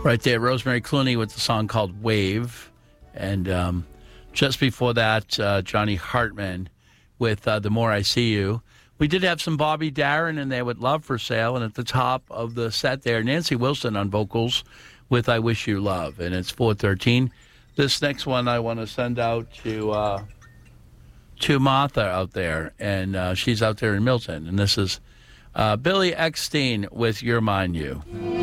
Right there, Rosemary Clooney with the song called Wave. And just before that, Johnny Hartman with The More I See You. We did have some Bobby Darin and They Would Love for sale. And at the top of the set there, Nancy Wilson on vocals with I Wish You Love. And it's 4:13. This next one I want to send out to Martha out there. And she's out there in Milton. And this is Billy Eckstein with You're Mine, You.